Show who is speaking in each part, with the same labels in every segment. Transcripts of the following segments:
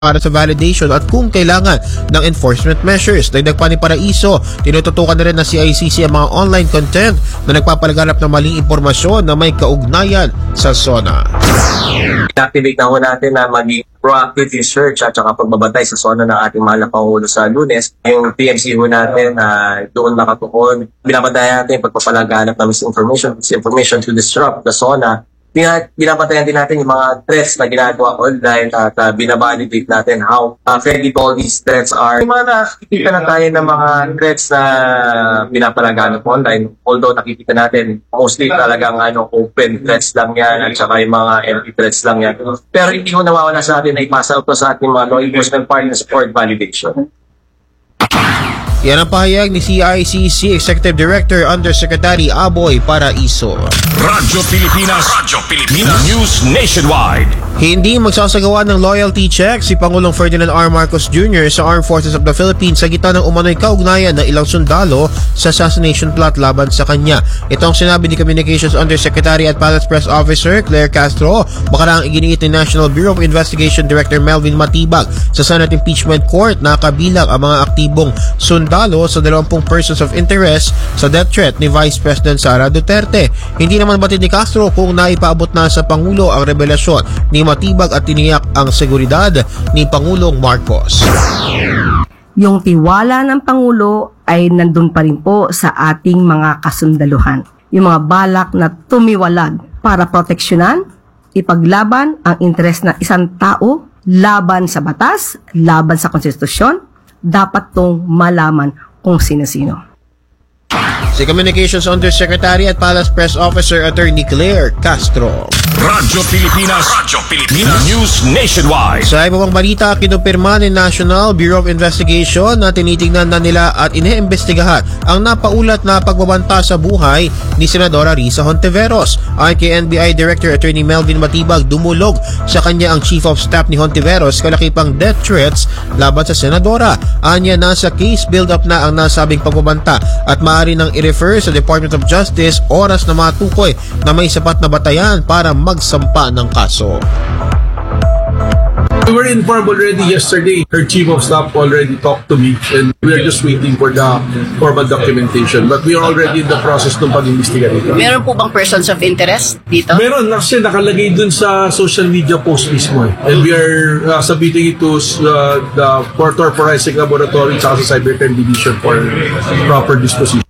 Speaker 1: para sa validation at kung kailangan ng enforcement measures. Dagdag pa ni Paraiso, tinututukan na rin ng CICC ang mga online content na nagpapalaganap ng maling impormasyon na may kaugnayan sa SONA.
Speaker 2: Activate na ho natin na maging proactive research at saka pagbabantay sa SONA ng ating mahal na Pangulo sa Lunes. Yung PMC ho natin doon nakatuon. Binabantayan natin pagpapalaganap ng misinformation to disrupt the SONA. Binabantayan din natin yung mga threats na ginagawa online at binabalidate natin how credible these threats are. Yung mga nakikita na tayo ng mga threats na binapalaganap online, although nakikita natin mostly talagang open threats lang yan at saka yung mga empty threats lang yan. Pero hindi ko nawawala sa atin na ipasa ito sa ating mga law enforcement partners for validation.
Speaker 1: Yan ang pahayag ni CICC Executive Director Undersecretary Aboy Paraiso.
Speaker 3: Radyo Pilipinas News Nationwide.
Speaker 1: Hindi magsasagawa ng loyalty check si Pangulong Ferdinand R. Marcos Jr. sa Armed Forces of the Philippines sa gitna ng umano'y kaugnayan ng ilang sundalo sa assassination plot laban sa kanya. Itong sinabi ni Communications Undersecretary at Palace Press Officer Claire Castro makaraang iginiit ni National Bureau of Investigation Director Melvin Matibag sa Senate Impeachment Court na kabilang ang mga aktibong sundalo sa 20 persons of interest sa death threat ni Vice President Sara Duterte. Hindi naman batid ni Castro kung naipaabot na sa Pangulo ang revelasyon ni Matibag at tiniyak ang seguridad ni Pangulong Marcos.
Speaker 4: Yung tiwala ng Pangulo ay nandun pa rin po sa ating mga kasundaluhan. Yung mga balak na tumiwalag para proteksyonan, ipaglaban ang interes ng isang tao laban sa batas, laban sa konstitusyon, dapat tong malaman kung sino-sino.
Speaker 1: Si Communications Undersecretary at Palace Press Officer Attorney Claire Castro.
Speaker 3: Radyo Pilipinas News Nationwide.
Speaker 1: Sa iba pang balita, kinumpirma ni National Bureau of Investigation na tinitingnan na nila at iniimbestigahan ang napaulat na pagbabanta sa buhay ni Senadora Risa Hontiveros. Ayon kay NBI Director Attorney Melvin Matibag, dumulog sa kanya ang Chief of Staff ni Hontiveros kalaki pang death threats laban sa Senadora. Anya, nasa case build-up na ang nasabing pagbabanta at maaari nang i-refer sa Department of Justice oras na matukoy na may sapat na batayan para magsampa ng kaso.
Speaker 5: We were informed already yesterday. Her chief of staff already talked to me and we are just waiting for the formal documentation. But we are already in the process ng pag-imbestiga dito.
Speaker 6: Meron po bang persons of interest dito?
Speaker 5: Meron, kasi nakalagay dun sa social media post mismo. And we are submitting it to the Portor Forensic Laboratory at sa Cybercrime Division for proper disposition.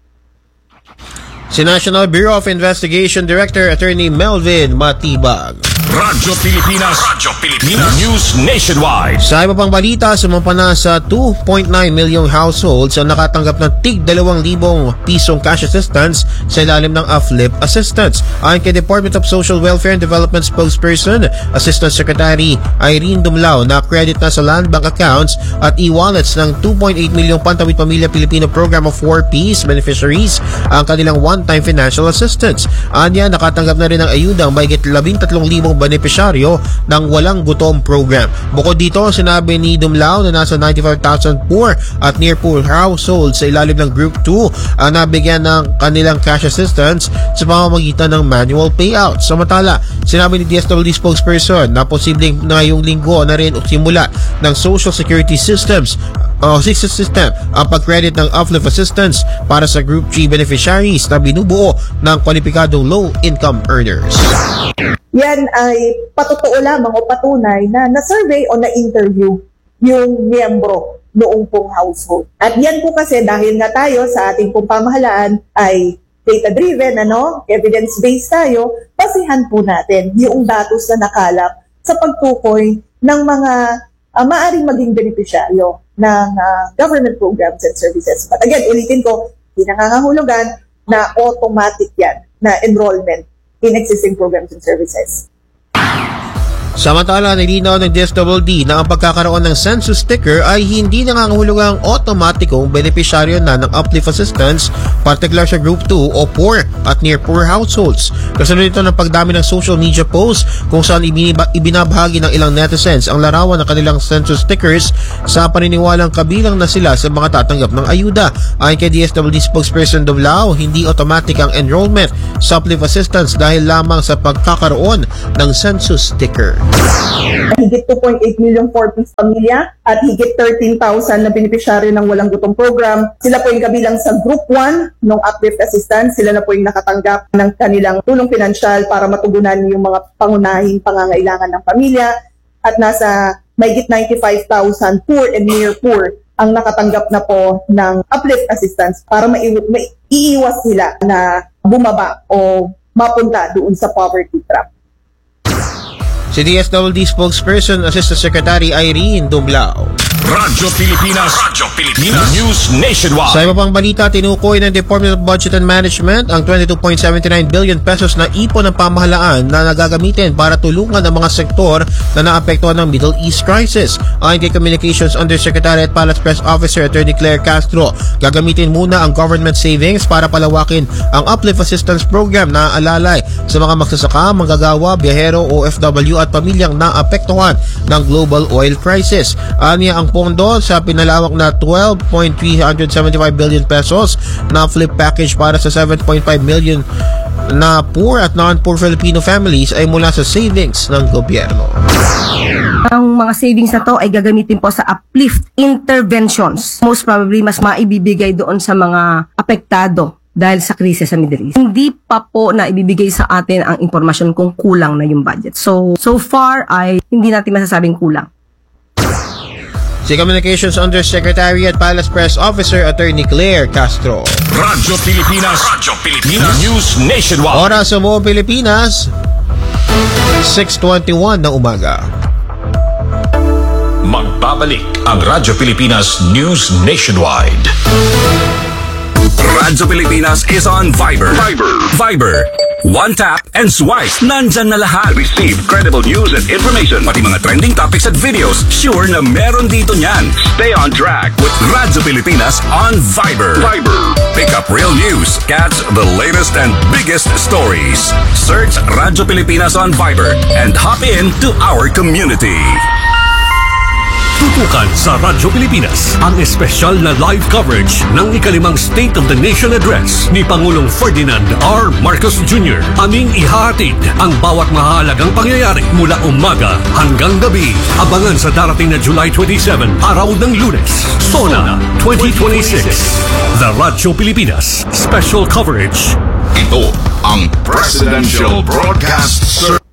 Speaker 1: Si National Bureau of Investigation Director Attorney Melvin Matibag.
Speaker 3: Radyo Pilipinas News Nationwide.
Speaker 1: Sa iba pang balita, sumampa na sa 2.9 milyong households ang nakatanggap ng tig 2,000 pisong cash assistance sa ilalim ng AFLIP assistance. Ayon kay Department of Social Welfare and Development spokesperson, Assistant Secretary Irene Dumlao, na credit na sa land bank accounts at e-wallets ng 2.8 milyong Pantawid Pamilya Pilipino Program of 4Ps beneficiaries ang kanilang one-time financial assistance. Anya, nakatanggap na rin ng ayudang mahigit 13,000 benepisyaryo ng Walang Gutom program. Bukod dito, sinabi ni Dumlao na nasa 95,000 poor at near poor households sa ilalim ng Group 2 ang nabigyan ng kanilang cash assistance sa pamamagitan ng manual payout. Samantala, sinabi ni DSWD spokesperson na posibleng ngayong linggo na rin simula ng Social Security system ang pag-credit ng AFLIP assistance para sa Group 3 beneficiaries na binubuo ng kwalipikadong low-income earners.
Speaker 7: Yan ay patotoo lamang o patunay na na-survey o na-interview yung miyembro noong pong household. At yan po kasi dahil nga tayo sa ating pong pamahalaan ay data-driven, evidence-based tayo, basihan po natin yung datos na nakalap sa pagtukoy ng mga maaaring maging benepisyaryo ng government programs and services. But again, ulitin ko, hindi nangangahulugan na automatic yan na enrollment in existing programs and services.
Speaker 1: Samantala, nilinaw ng DSWD na ang pagkakaroon ng census sticker ay hindi nangangahulugang automatikong benepisyaryo na ng uplift assistance, particular sa Group 2 o poor at near poor households. Kasunod ito ng pagdami ng social media posts kung saan ibinabahagi ng ilang netizens ang larawan ng kanilang census stickers sa paniniwalang kabilang na sila sa mga tatanggap ng ayuda. Ayon kay DSWD spokesperson Dumlao, hindi automatic ang enrollment sa uplift assistance dahil lamang sa pagkakaroon ng census sticker.
Speaker 7: Higit 2.8 million 4-piece pamilya at higit 13,000 na beneficiaryo ng Walang Gutom Program. Sila po yung kabilang sa Group 1 ng Uplift Assistance. Sila na po yung nakatanggap ng kanilang tulong pinansyal para matugunan yung mga pangunahing pangangailangan ng pamilya. At nasa mahigit 95,000 poor and near poor ang nakatanggap na po ng Uplift Assistance para maiiwas sila na bumaba o mapunta doon sa poverty trap.
Speaker 1: Si DSWD spokesperson Assistant Secretary Irene Dumblao.
Speaker 3: Radyo Pilipinas News Nationwide.
Speaker 1: Sa iba pang balita, tinukoy ng Department of Budget and Management ang 22.79 billion pesos na ipon ng pamahalaan na nagagamitin para tulungan ang mga sektor na naapektuhan ng Middle East crisis. Ayon kay Communications Undersecretary at Palace Press Officer Attorney Claire Castro, gagamitin muna ang government savings para palawakin ang Uplift Assistance Program na alalay sa mga magsasaka, manggagawa, biyahero, OFW at pamilyang naapektuhan ng global oil crisis. Aniya ang pondo sa pinalawak na 12.375 billion pesos na flip package para sa 7.5 million na poor at non-poor Filipino families ay mula sa savings ng gobyerno.
Speaker 4: Ang mga savings na to ay gagamitin po sa uplift interventions. Most probably, mas maibibigay doon sa mga apektado dahil sa krisis sa Middle East. Hindi pa po na ibibigay sa atin ang impormasyon kung kulang na yung budget. So far ay hindi natin masasabing kulang.
Speaker 1: Si Communications Undersecretary at Palace Press Officer Attorney Claire Castro.
Speaker 3: Radyo Pilipinas News Nationwide.
Speaker 1: Oras sa buong Pilipinas, 6:21 ng umaga.
Speaker 3: Magbabalik ang Radyo Pilipinas News Nationwide. Radyo Pilipinas is on Viber. One tap and swipe. Nandyan na lahat. Receive credible news and information. Pati mga trending topics at videos. Sure na meron dito niyan. Stay on track with Radyo Pilipinas on Viber. Pick up real news. Catch the latest and biggest stories. Search Radyo Pilipinas on Viber and hop in to our community. Tutukan sa Radyo Pilipinas ang espesyal na live coverage ng ikalimang State of the Nation Address ni Pangulong Ferdinand R. Marcos Jr. Aming ihahatid ang bawat mahalagang pangyayari mula umaga hanggang gabi. Abangan sa darating na July 27, araw ng Lunes, SONA 2026. The Radyo Pilipinas Special Coverage.
Speaker 8: Ito ang Presidential Broadcast Service.